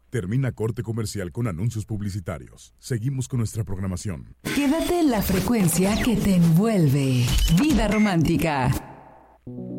Termina corte comercial con anuncios publicitarios. Seguimos con nuestra programación. Quédate en la frecuencia que te envuelve. Vida Romántica.